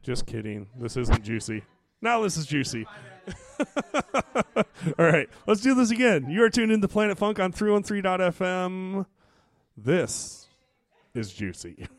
Just kidding. This isn't juicy. Now this is juicy. All right, let's do this again. You are tuned into Planet Funk on 313.fm. This is juicy.